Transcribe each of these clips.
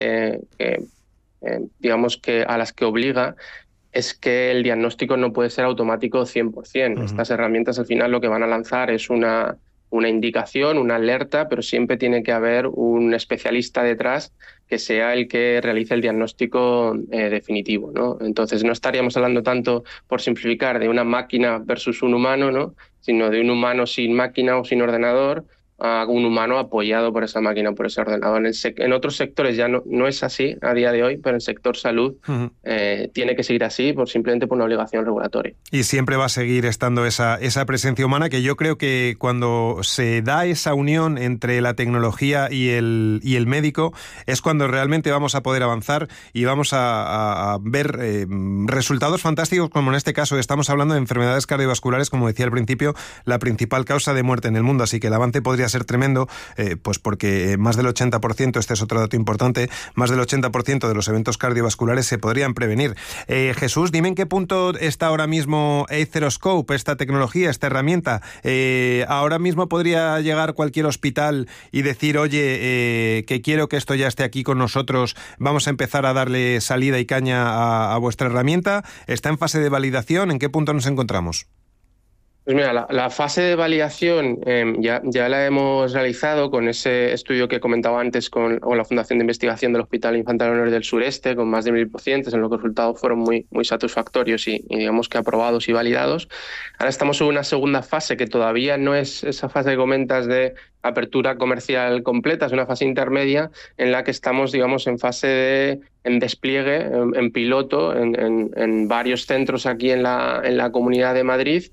digamos que a las que obliga es que el diagnóstico no puede ser automático 100%. Uh-huh. Estas herramientas al final lo que van a lanzar es una indicación, una alerta, pero siempre tiene que haber un especialista detrás que sea el que realice el diagnóstico definitivo, ¿no? Entonces no estaríamos hablando tanto, por simplificar, de una máquina versus un humano, ¿no? Sino de un humano sin máquina o sin ordenador a un humano apoyado por esa máquina, por ese ordenador. En otros sectores ya no es así a día de hoy, pero en el sector salud tiene que seguir así simplemente por una obligación regulatoria. Y siempre va a seguir estando esa presencia humana, que yo creo que cuando se da esa unión entre la tecnología y el médico es cuando realmente vamos a poder avanzar y vamos a ver resultados fantásticos, como en este caso estamos hablando de enfermedades cardiovasculares, como decía al principio, la principal causa de muerte en el mundo, así que el avance podría ser tremendo, pues porque más del 80%, este es otro dato importante, más del 80% de los eventos cardiovasculares se podrían prevenir. Jesús, dime en qué punto está ahora mismo Aetheroscope, esta tecnología, esta herramienta. Ahora mismo podría llegar cualquier hospital y decir, oye, que quiero que esto ya esté aquí con nosotros, vamos a empezar a darle salida y caña a vuestra herramienta. ¿Está en fase de validación? ¿En qué punto nos encontramos? Pues mira, la fase de validación ya la hemos realizado con ese estudio que comentaba antes con la Fundación de Investigación del Hospital Infanta Leonor del Sureste, con más de 1.000 pacientes, en los que los resultados fueron muy satisfactorios y digamos que aprobados y validados. Ahora estamos en una segunda fase que todavía no es esa fase que comentas de apertura comercial completa, es una fase intermedia en la que estamos, digamos, en fase en despliegue, en piloto, en varios centros aquí en la Comunidad de Madrid,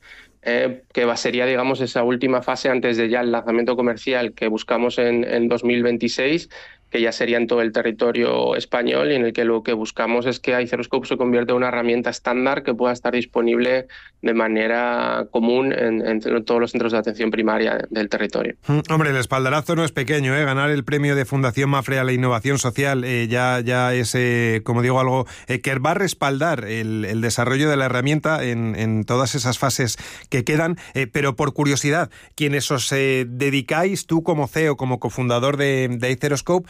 que sería, digamos, esa última fase antes de ya el lanzamiento comercial que buscamos en 2026, que ya sería en todo el territorio español, y en el que lo que buscamos es que Aetheroscope se convierta en una herramienta estándar que pueda estar disponible de manera común en todos los centros de atención primaria del territorio. Hombre, el espaldarazo no es pequeño, ¿eh? Ganar el premio de Fundación Mapfre a la innovación social ya es, como digo, algo que va a respaldar el desarrollo de la herramienta en todas esas fases que quedan. Pero por curiosidad, quienes os dedicáis, tú como CEO, como cofundador de Aetheroscope,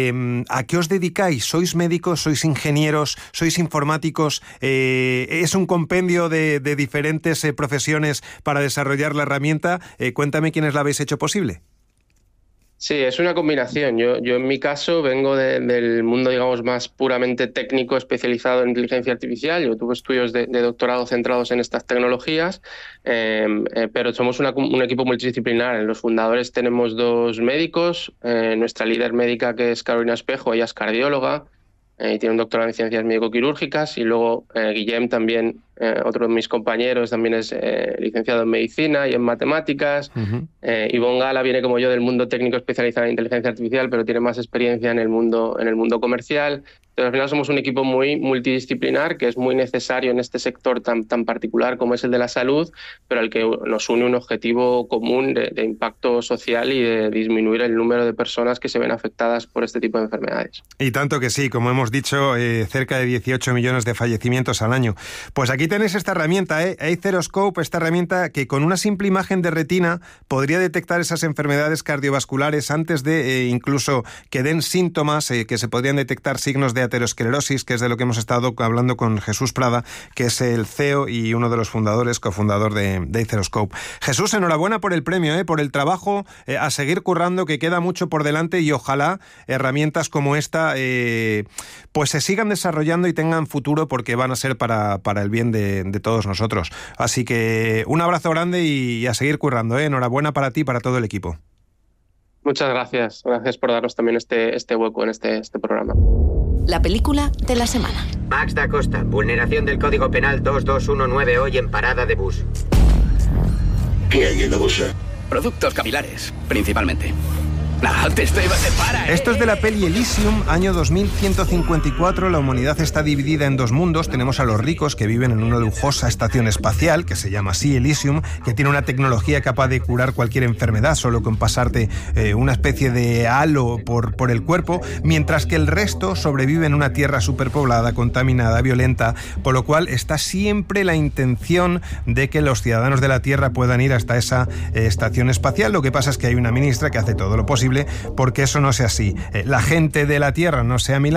¿a qué os dedicáis? ¿Sois médicos? ¿Sois ingenieros? ¿Sois informáticos? ¿Es un compendio de diferentes profesiones para desarrollar la herramienta? Cuéntame quiénes la habéis hecho posible. Sí, es una combinación. Yo en mi caso vengo del mundo, digamos, más puramente técnico, especializado en inteligencia artificial. Yo tuve estudios de doctorado centrados en estas tecnologías, pero somos un equipo multidisciplinar. En los fundadores tenemos 2 médicos, nuestra líder médica, que es Carolina Espejo, ella es cardióloga, y tiene un doctorado en ciencias médico-quirúrgicas, y luego Guillem también, otro de mis compañeros, también es licenciado en medicina y en matemáticas. Ivonne Gala viene como yo del mundo técnico especializado en inteligencia artificial, pero tiene más experiencia en el mundo comercial. Entonces, al final somos un equipo muy multidisciplinar, que es muy necesario en este sector tan particular como es el de la salud, pero al que nos une un objetivo común de impacto social y de disminuir el número de personas que se ven afectadas por este tipo de enfermedades. Y tanto que sí, como hemos dicho, cerca de 18 millones de fallecimientos al año. Pues aquí tenéis esta herramienta, Aetheroscope, esta herramienta que con una simple imagen de retina podría detectar esas enfermedades cardiovasculares antes de incluso que den síntomas, que se podrían detectar signos de aterosclerosis, que es de lo que hemos estado hablando con Jesús Prada, que es el CEO y uno de los cofundador de Aetheroscope. Jesús, enhorabuena por el premio, por el trabajo, a seguir currando, que queda mucho por delante, y ojalá herramientas como esta pues se sigan desarrollando y tengan futuro, porque van a ser para el bien de todos nosotros. Así que un abrazo grande y a seguir currando, enhorabuena para ti y para todo el equipo. Muchas gracias. Gracias por darnos también este hueco en este programa. La película de la semana. Max da Costa, vulneración del Código Penal 2219 hoy en parada de bus. ¿Qué hay en la bolsa? Productos capilares, principalmente. Te estoy... ¡Para! Esto es de la peli Elysium, año 2154. La humanidad está dividida en 2 mundos. Tenemos a los ricos, que viven en una lujosa estación espacial, que se llama así Elysium, que tiene una tecnología capaz de curar cualquier enfermedad solo con pasarte una especie de halo por el cuerpo, mientras que el resto sobrevive en una tierra superpoblada, contaminada, violenta, por lo cual está siempre la intención de que los ciudadanos de la Tierra puedan ir hasta esa estación espacial. Lo que pasa es que hay una ministra que hace todo lo posible porque eso no sea así. La gente de la Tierra no sea milagro.